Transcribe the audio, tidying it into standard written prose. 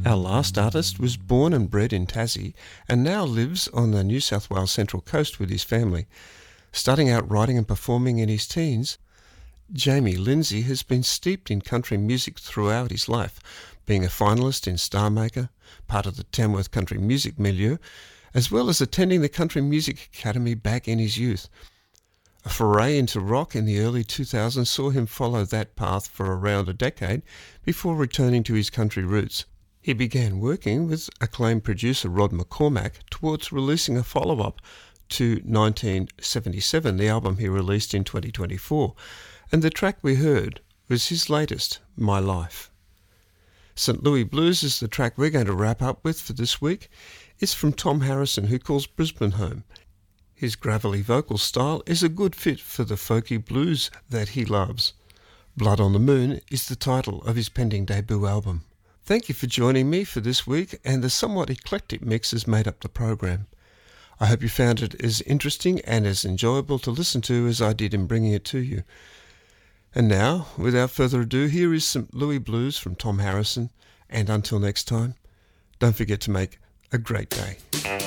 Our last artist was born and bred in Tassie and now lives on the New South Wales Central Coast with his family. Starting out writing and performing in his teens, Jamie Lindsay has been steeped in country music throughout his life, being a finalist in Star Maker, part of the Tamworth country music milieu, as well as attending the Country Music Academy back in his youth. A foray into rock in the early 2000s saw him follow that path for around a decade before returning to his country roots. He began working with acclaimed producer Rod McCormack towards releasing a follow-up to 1977, the album he released in 2024, and the track we heard was his latest, My Life. St. Louis Blues is the track we're going to wrap up with for this week. It's from Tom Harrison, who calls Brisbane home. His gravelly vocal style is a good fit for the folky blues that he loves. Blood on the Moon is the title of his pending debut album. Thank you for joining me for this week, and the somewhat eclectic mix has made up the program. I hope you found it as interesting and as enjoyable to listen to as I did in bringing it to you. And now, without further ado, here is St. Louis Blues from Tom Harrison, and until next time, don't forget to make a great day.